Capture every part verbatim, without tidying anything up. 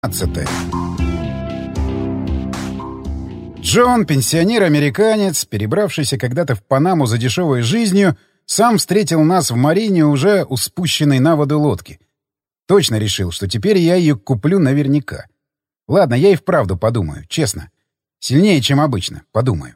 пятнадцатое. Джон, пенсионер-американец, перебравшийся когда-то в Панаму за дешевой жизнью, сам встретил нас в марине уже у спущенной на воду лодки. Точно решил, что теперь я ее куплю наверняка. Ладно, я и вправду подумаю, честно. Сильнее, чем обычно, подумаю.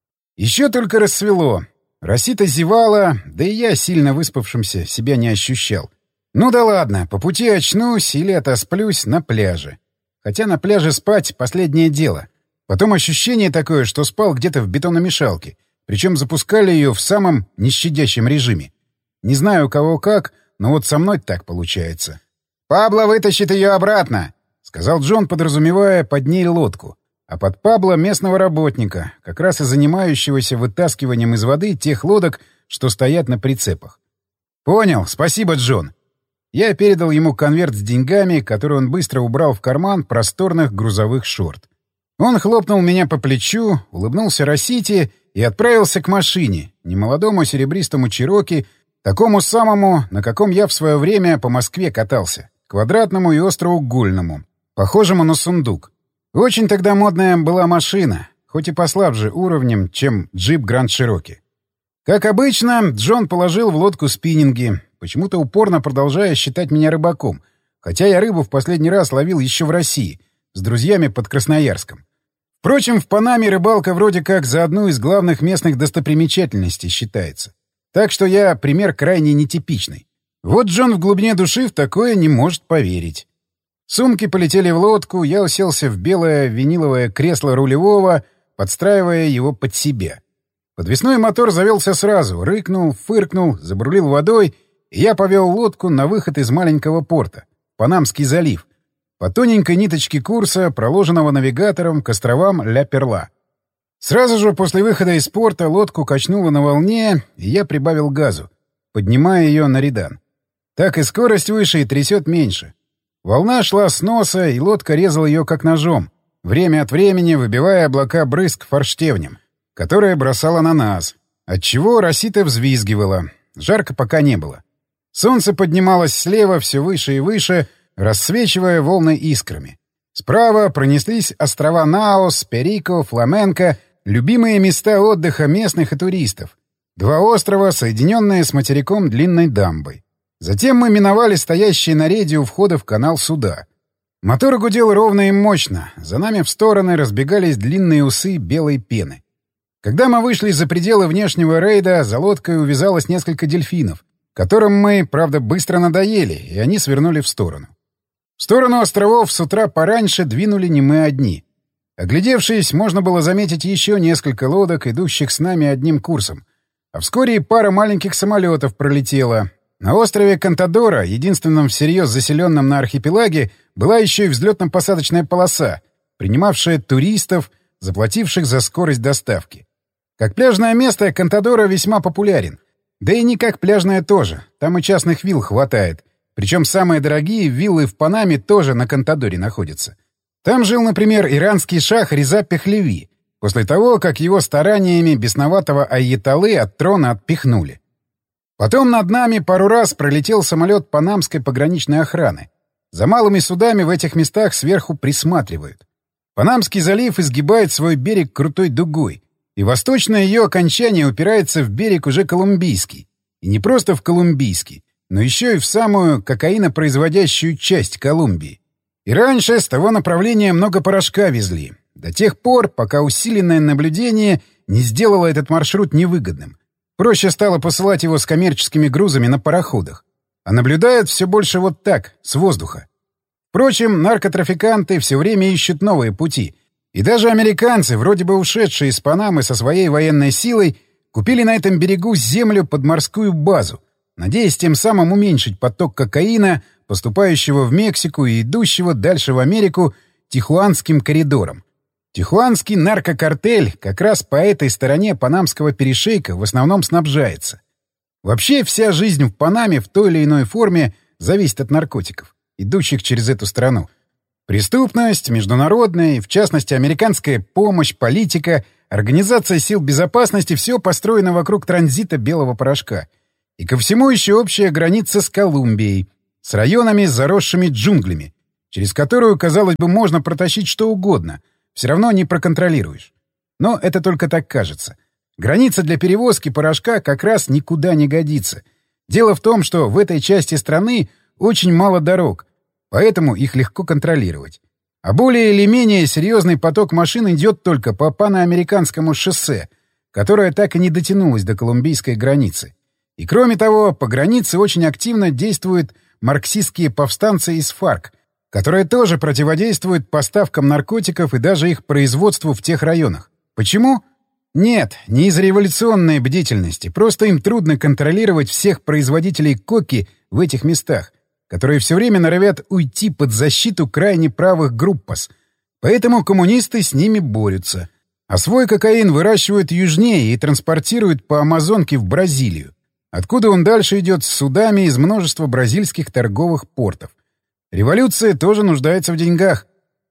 Еще только рассвело. Росита зевала, да и я, сильно выспавшимся, себя не ощущал. Ну да ладно, по пути очнусь или отосплюсь на пляже. Хотя на пляже спать — последнее дело. Потом ощущение такое, что спал где-то в бетономешалке. Причем запускали ее в самом нещадящем режиме. Не знаю, у кого как, но вот со мной так получается. «Пабло вытащит ее обратно», — сказал Джон, подразумевая под ней лодку. А под Пабло — местного работника, как раз и занимающегося вытаскиванием из воды тех лодок, что стоят на прицепах. «Понял. Спасибо, Джон». Я передал ему конверт с деньгами, который он быстро убрал в карман просторных грузовых шорт. Он хлопнул меня по плечу, улыбнулся Росите и отправился к машине, немолодому серебристому Чироки, такому самому, на каком я в свое время по Москве катался, квадратному и остроугольному, похожему на сундук. Очень тогда модная была машина, хоть и послабже уровнем, чем джип Гранд Чироки. Как обычно, Джон положил в лодку спиннинги, почему-то упорно продолжая считать меня рыбаком, хотя я рыбу в последний раз ловил еще в России, с друзьями под Красноярском. Впрочем, в Панаме рыбалка вроде как за одну из главных местных достопримечательностей считается. Так что я пример крайне нетипичный. Вот Джон в глубине души в такое не может поверить. Сумки полетели в лодку, я уселся в белое виниловое кресло рулевого, подстраивая его под себя. Подвесной мотор завелся сразу, рыкнул, фыркнул, забурлил водой, и я повел лодку на выход из маленького порта — Панамский залив, по тоненькой ниточке курса, проложенного навигатором к островам Ля-Перла. Сразу же после выхода из порта лодку качнуло на волне, и я прибавил газу, поднимая ее на редан. Так и скорость выше, и трясет меньше. Волна шла с носа, и лодка резала ее как ножом, время от времени выбивая облака брызг форштевнем, которое бросало на нас, отчего Росита взвизгивала. Жарко пока не было. Солнце поднималось слева все выше и выше, рассвечивая волны искрами. Справа пронеслись острова Наос, Перико, Фламенко, любимые места отдыха местных и туристов. Два острова, соединенные с материком длинной дамбой. Затем мы миновали стоящие на рейде у входа в канал суда. Мотор гудел ровно и мощно, за нами в стороны разбегались длинные усы белой пены. Когда мы вышли за пределы внешнего рейда, за лодкой увязалось несколько дельфинов, которым мы, правда, быстро надоели, и они свернули в сторону. В сторону островов с утра пораньше двинули не мы одни. Оглядевшись, можно было заметить еще несколько лодок, идущих с нами одним курсом. А вскоре и пара маленьких самолетов пролетела. На острове Контадора, единственном всерьез заселенном на архипелаге, была еще и взлетно-посадочная полоса, принимавшая туристов, заплативших за скорость доставки. Как пляжное место Контадора весьма популярен. Да и не как пляжное тоже, там и частных вилл хватает. Причем самые дорогие виллы в Панаме тоже на Контадоре находятся. Там жил, например, иранский шах Реза Пехлеви, после того, как его стараниями бесноватого Айятоллы от трона отпихнули. Потом над нами пару раз пролетел самолет панамской пограничной охраны. За малыми судами в этих местах сверху присматривают. Панамский залив изгибает свой берег крутой дугой, и восточное ее окончание упирается в берег уже колумбийский. И не просто в колумбийский, но еще и в самую кокаинопроизводящую часть Колумбии. И раньше с того направления много порошка везли, до тех пор, пока усиленное наблюдение не сделало этот маршрут невыгодным. Проще стало посылать его с коммерческими грузами на пароходах. А наблюдают все больше вот так, с воздуха. Впрочем, наркотрафиканты все время ищут новые пути. И даже американцы, вроде бы ушедшие из Панамы со своей военной силой, купили на этом берегу землю под морскую базу, надеясь тем самым уменьшить поток кокаина, поступающего в Мексику и идущего дальше в Америку Тихуанским коридором. Тихуанский наркокартель как раз по этой стороне Панамского перешейка в основном снабжается. Вообще вся жизнь в Панаме в той или иной форме зависит от наркотиков, идущих через эту страну. Преступность, международная, и в частности американская помощь, политика, организация сил безопасности — все построено вокруг транзита белого порошка. И ко всему еще общая граница с Колумбией, с районами, заросшими джунглями. через которую, казалось бы, можно протащить что угодно, все равно не проконтролируешь. Но это только так кажется. Граница для перевозки порошка как раз никуда не годится. Дело в том, что в этой части страны очень мало дорог, поэтому их легко контролировать. А более или менее серьезный поток машин идет только по паноамериканскому шоссе, которое так и не дотянулось до колумбийской границы. И кроме того, по границе очень активно действуют марксистские повстанцы из ФАРК, которые тоже противодействуют поставкам наркотиков и даже их производству в тех районах. Почему? Нет, не из революционной бдительности, просто им трудно контролировать всех производителей коки в этих местах, которые все время норовят уйти под защиту крайне правых группас. Поэтому коммунисты с ними борются. А свой кокаин выращивают южнее и транспортируют по Амазонке в Бразилию, откуда он дальше идет с судами из множества бразильских торговых портов. Революция тоже нуждается в деньгах.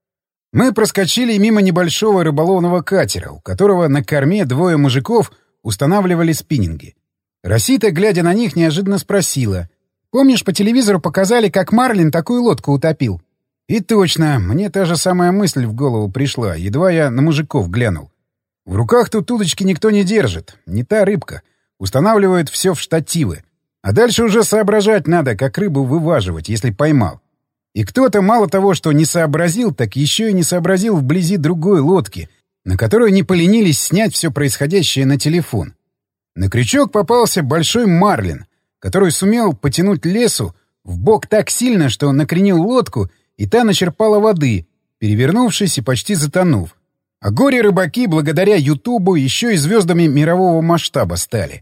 Мы проскочили мимо небольшого рыболовного катера, у которого на корме двое мужиков устанавливали спиннинги. Росита, глядя на них, неожиданно спросила: «Помнишь, по телевизору показали, как Марлин такую лодку утопил?» И точно, мне та же самая мысль в голову пришла, едва я на мужиков глянул. В руках тут удочки никто не держит, не та рыбка. Устанавливают все в штативы. А дальше уже соображать надо, как рыбу вываживать, если поймал. И кто-то мало того, что не сообразил, так еще и не сообразил вблизи другой лодки, на которую не поленились снять все происходящее на телефон. На крючок попался большой марлин, который сумел потянуть лесу в бок так сильно, что накренил лодку, и та начерпала воды, перевернувшись и почти затонув. А горе-рыбаки, благодаря Ютубу, еще и звездами мирового масштаба стали.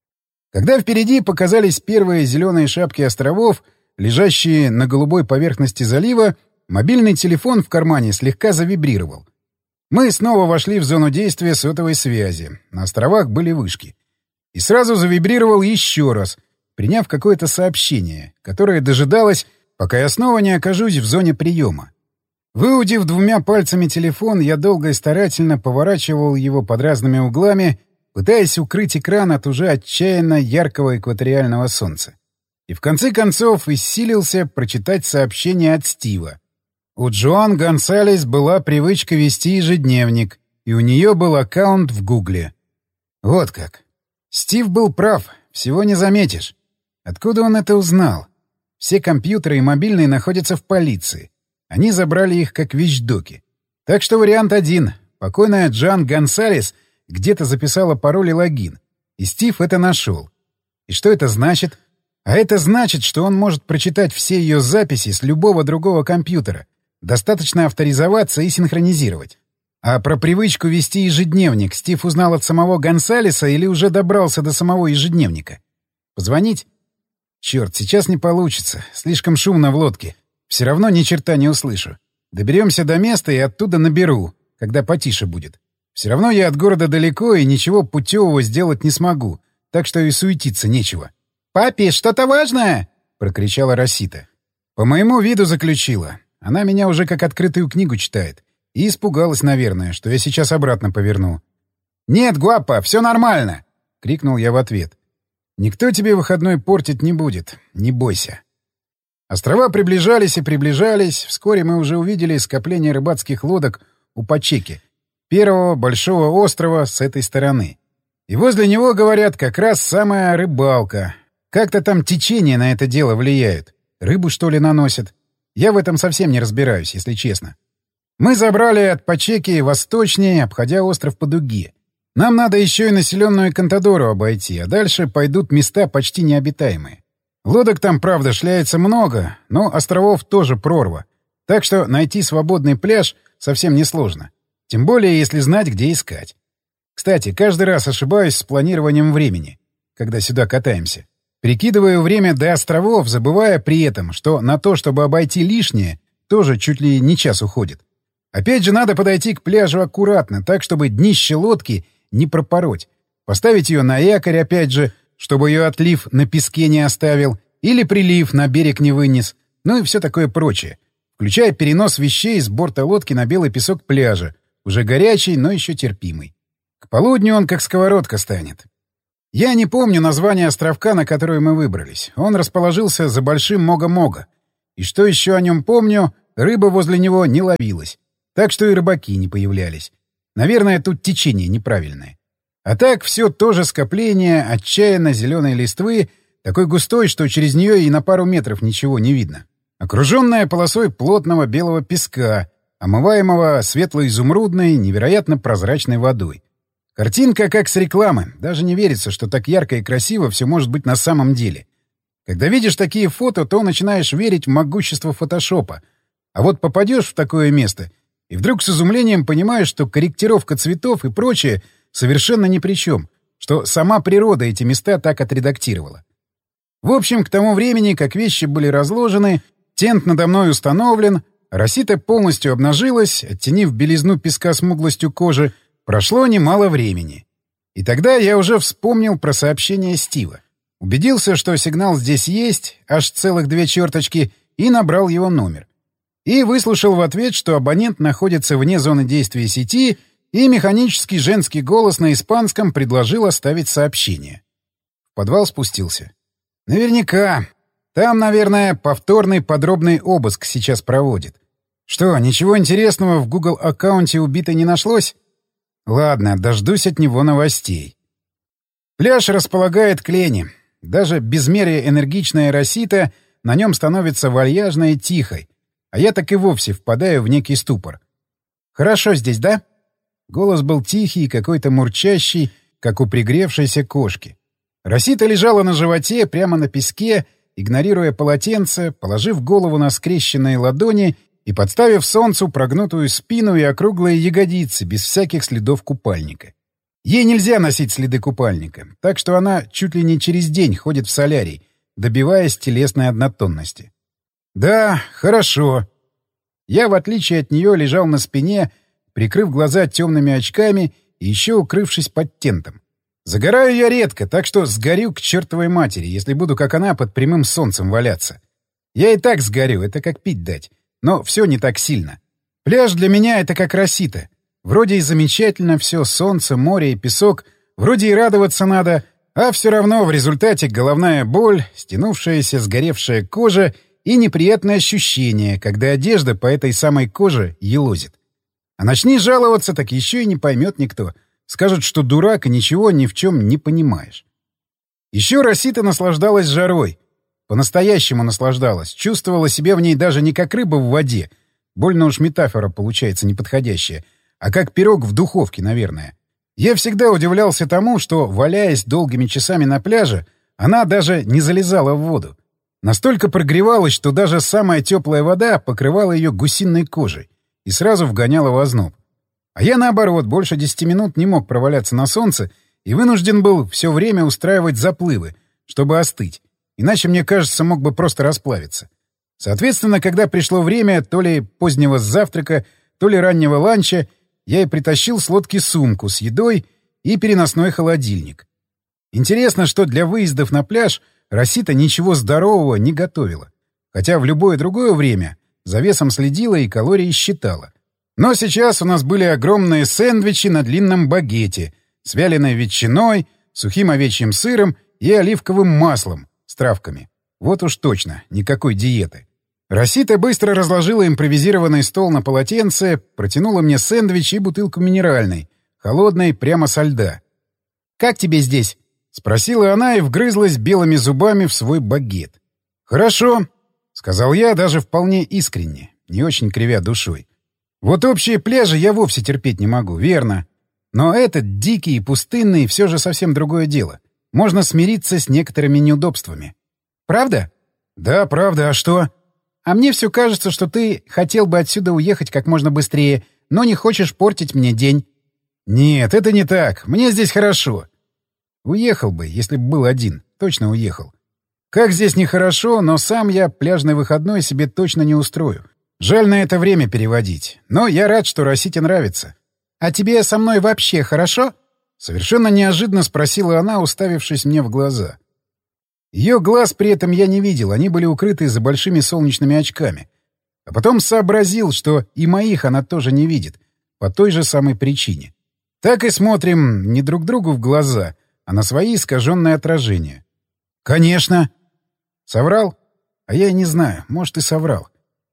Когда впереди показались первые зеленые шапки островов, лежащие на голубой поверхности залива, мобильный телефон в кармане слегка завибрировал. Мы снова вошли в зону действия сотовой связи. На островах были вышки. И сразу завибрировал еще раз, приняв какое-то сообщение, которое дожидалось, пока я снова не окажусь в зоне приема. Выудив двумя пальцами телефон, я долго и старательно поворачивал его под разными углами, пытаясь укрыть экран от уже отчаянно яркого экваториального солнца. И в конце концов исцилился прочитать сообщение от Стива. У Джоан Гонсалес была привычка вести ежедневник, и у нее был аккаунт в Гугле. Вот как. Стив был прав, всего не заметишь. Откуда он это узнал? Все компьютеры и мобильные находятся в полиции. Они забрали их как вещдоки. Так что вариант один. Покойная Джоан Гонсалес где-то записала пароль и логин. И Стив это нашел. И что это значит? А это значит, что он может прочитать все ее записи с любого другого компьютера. Достаточно авторизоваться и синхронизировать. А про привычку вести ежедневник Стив узнал от самого Гонсалеса или уже добрался до самого ежедневника? Позвонить? Черт, сейчас не получится. Слишком шумно в лодке. Все равно ни черта не услышу. Доберемся до места и оттуда наберу, когда потише будет. Все равно я от города далеко и ничего путевого сделать не смогу, так что и суетиться нечего. «Папе, что-то важное!» — прокричала Росита. По моему виду заключила. Она меня уже как открытую книгу читает. И испугалась, наверное, что я сейчас обратно поверну. «Нет, Гуаппа, все нормально!» — крикнул я в ответ. «Никто тебе выходной портить не будет, не бойся». Острова приближались и приближались. Вскоре мы уже увидели скопление рыбацких лодок у Пачеки, первого большого острова с этой стороны. И возле него, говорят, как раз самая рыбалка. Как-то там течение на это дело влияет. Рыбу, что ли, наносят? Я в этом совсем не разбираюсь, если честно. Мы забрали от Пачеки восточнее, обходя остров по дуге. Нам надо еще и населенную Контадору обойти, а дальше пойдут места почти необитаемые. Лодок там, правда, шляется много, но островов тоже прорва. Так что найти свободный пляж совсем несложно. Тем более, если знать, где искать. Кстати, каждый раз ошибаюсь с планированием времени, когда сюда катаемся. Прикидываю время до островов, забывая при этом, что на то, чтобы обойти лишнее, тоже чуть ли не час уходит. Опять же, надо подойти к пляжу аккуратно, так, чтобы днище лодки не пропороть. Поставить ее на якорь, опять же, чтобы ее отлив на песке не оставил, или прилив на берег не вынес, ну и все такое прочее, включая перенос вещей с борта лодки на белый песок пляжа, уже горячий, но еще терпимый. К полудню он как сковородка станет. Я не помню название островка, на который мы выбрались. Он расположился за большим Мога-Мога. И что еще о нем помню, рыба возле него не ловилась. Так что и рыбаки не появлялись. Наверное, тут течение неправильное. А так все то же скопление отчаянно зеленой листвы, такой густой, что через нее и на пару метров ничего не видно. Окруженная полосой плотного белого песка, омываемого светло-изумрудной, невероятно прозрачной водой. Картинка как с рекламы. Даже не верится, что так ярко и красиво все может быть на самом деле. Когда видишь такие фото, то начинаешь верить в могущество фотошопа. А вот попадешь в такое место, и вдруг с изумлением понимаешь, что корректировка цветов и прочее совершенно ни при чем, что сама природа эти места так отредактировала. В общем, к тому времени, как вещи были разложены, тент надо мной установлен, Росита полностью обнажилась, оттенив белизну песка смуглостью кожи, прошло немало времени. И тогда я уже вспомнил про сообщение Стива. Убедился, что сигнал здесь есть, аж целых две черточки, и набрал его номер. И выслушал в ответ, что абонент находится вне зоны действия сети, и механический женский голос на испанском предложил оставить сообщение. В подвал спустился. Наверняка. Там, наверное, повторный подробный обыск сейчас проводит. Что, ничего интересного в Google-аккаунте убитой не нашлось? Ладно, дождусь от него новостей. Пляж располагает к лени. Даже безмерие энергичная Росита на нем становится вальяжной и тихой, а я так и вовсе впадаю в некий ступор. «Хорошо здесь, да?» Голос был тихий и какой-то мурчащий, как у пригревшейся кошки. Росита лежала на животе, прямо на песке, игнорируя полотенце, положив голову на скрещенные ладони и подставив солнцу прогнутую спину и округлые ягодицы, без всяких следов купальника. Ей нельзя носить следы купальника, так что она чуть ли не через день ходит в солярий, добиваясь телесной однотонности. «Да, хорошо». Я, в отличие от нее, лежал на спине, прикрыв глаза темными очками и еще укрывшись под тентом. Загораю я редко, так что сгорю к чертовой матери, если буду, как она, под прямым солнцем валяться. Я и так сгорю, это как пить дать. Но все не так сильно. Пляж для меня — это как Росита. Вроде и замечательно все, солнце, море и песок, вроде и радоваться надо, а все равно в результате головная боль, стянувшаяся сгоревшая кожа и неприятное ощущение, когда одежда по этой самой коже елозит. А начни жаловаться, так еще и не поймет никто. Скажут, что дурак и ничего ни в чем не понимаешь. Еще Росита наслаждалась жарой. По-настоящему наслаждалась. Чувствовала себя в ней даже не как рыба в воде. Больно уж метафора получается неподходящая. А как пирог в духовке, наверное. Я всегда удивлялся тому, что, валяясь долгими часами на пляже, она даже не залезала в воду. Настолько прогревалась, что даже самая теплая вода покрывала ее гусиной кожей и сразу вгоняла в озноб. А я, наоборот, больше десяти минут не мог проваляться на солнце и вынужден был все время устраивать заплывы, чтобы остыть. Иначе, мне кажется, мог бы просто расплавиться. Соответственно, когда пришло время то ли позднего завтрака, то ли раннего ланча, я и притащил с лодки сумку с едой и переносной холодильник. Интересно, что для выездов на пляж Росита ничего здорового не готовила. Хотя в любое другое время за весом следила и калории считала. Но сейчас у нас были огромные сэндвичи на длинном багете с вяленой ветчиной, сухим овечьим сыром и оливковым маслом с травками. Вот уж точно, никакой диеты. Росита быстро разложила импровизированный стол на полотенце, протянула мне сэндвич и бутылку минеральной, холодной, прямо со льда. «Как тебе здесь?» — спросила она и вгрызлась белыми зубами в свой багет. «Хорошо», — сказал я даже вполне искренне, не очень кривя душой. «Вот общие пляжи я вовсе терпеть не могу, верно. Но этот дикий и пустынный все же совсем другое дело. Можно смириться с некоторыми неудобствами». «Правда?» «Да, правда. А что?» «А мне все кажется, что ты хотел бы отсюда уехать как можно быстрее, но не хочешь портить мне день». «Нет, это не так. Мне здесь хорошо». Уехал бы, если бы был один. Точно уехал. Как здесь нехорошо, но сам я пляжный выходной себе точно не устрою. Жаль на это время переводить. Но я рад, что Росите нравится. «А тебе со мной вообще хорошо?» Совершенно неожиданно спросила она, уставившись мне в глаза. Ее глаз при этом я не видел, они были укрыты за большими солнечными очками. А потом сообразил, что и моих она тоже не видит, по той же самой причине. Так и смотрим не друг другу в глаза, а на свои искаженные отражения. «Конечно!» Соврал? А я и не знаю, может, и соврал.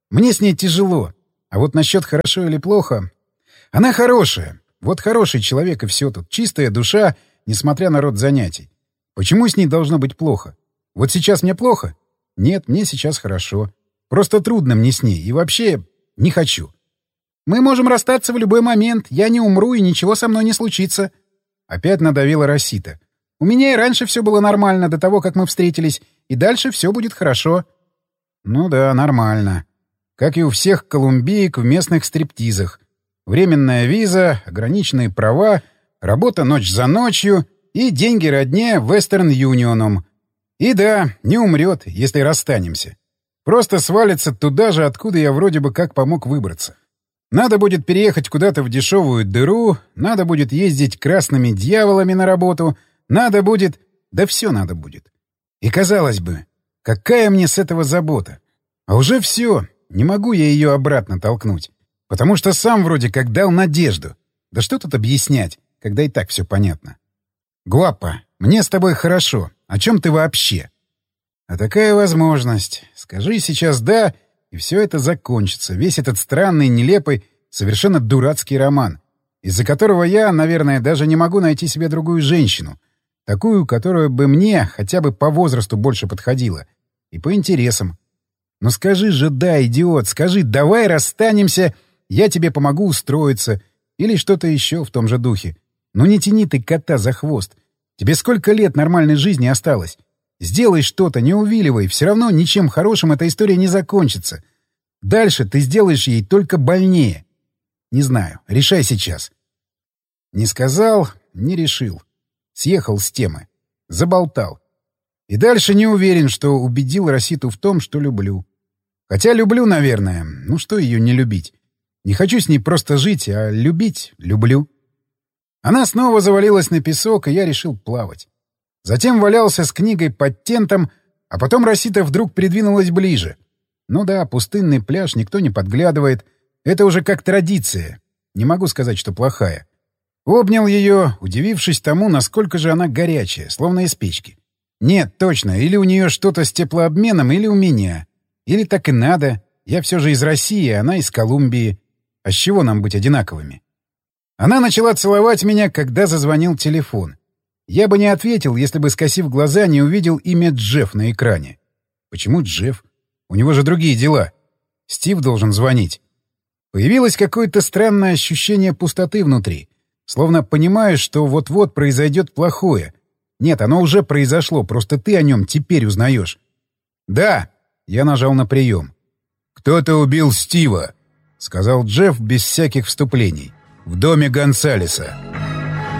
Мне с ней тяжело. А вот насчет хорошо или плохо... Она хорошая. Вот хороший человек и все тут. Чистая душа, несмотря на род занятий. Почему с ней должно быть плохо? Вот сейчас мне плохо? Нет, мне сейчас хорошо. Просто трудно мне с ней. И вообще не хочу. Мы можем расстаться в любой момент. Я не умру, и ничего со мной не случится. Опять надавила Росита. У меня и раньше все было нормально до того, как мы встретились. И дальше все будет хорошо. Ну да, нормально. Как и у всех колумбиек в местных стриптизах. Временная виза, ограниченные права, работа ночь за ночью и деньги родне Western Union'ом. И да, не умрет, если расстанемся. Просто свалится туда же, откуда я вроде бы как помог выбраться. Надо будет переехать куда-то в дешевую дыру, надо будет ездить красными дьяволами на работу, надо будет... Да все надо будет. И казалось бы, какая мне с этого забота? А уже все, не могу я ее обратно толкнуть. Потому что сам вроде как дал надежду. Да что тут объяснять, когда и так все понятно. Гуаппа, мне с тобой хорошо. О чем ты вообще? А такая возможность. Скажи сейчас «да», и все это закончится. Весь этот странный, нелепый, совершенно дурацкий роман, из-за которого я, наверное, даже не могу найти себе другую женщину. Такую, которая бы мне хотя бы по возрасту больше подходила. И по интересам. Ну скажи же «да», идиот, скажи «давай расстанемся», я тебе помогу устроиться. Или что-то еще в том же духе. Ну не тяни ты кота за хвост. Тебе сколько лет нормальной жизни осталось? Сделай что-то, не увиливай. Все равно ничем хорошим эта история не закончится. Дальше ты сделаешь ей только больнее. Не знаю. Решай сейчас. Не сказал, не решил. Съехал с темы. Заболтал. И дальше не уверен, что убедил Роситу в том, что люблю. Хотя люблю, наверное. Ну что ее не любить? Не хочу с ней просто жить, а любить люблю. Она снова завалилась на песок, и я решил плавать. Затем валялся с книгой под тентом, а потом Росита вдруг придвинулась ближе. Ну да, пустынный пляж, никто не подглядывает. Это уже как традиция. Не могу сказать, что плохая. Обнял ее, удивившись тому, насколько же она горячая, словно из печки. Нет, точно, или у нее что-то с теплообменом, или у меня. Или так и надо. Я все же из России, а она из Колумбии. А с чего нам быть одинаковыми? Она начала целовать меня, когда зазвонил телефон. Я бы не ответил, если бы, скосив глаза, не увидел имя Джефф на экране. Почему Джефф? У него же другие дела. Стив должен звонить. Появилось какое-то странное ощущение пустоты внутри. Словно понимаешь, что вот-вот произойдет плохое. Нет, оно уже произошло, просто ты о нем теперь узнаешь. «Да», — я нажал на прием. «Кто-то убил Стива», — сказал Джефф без всяких вступлений. «В доме Гонсалеса».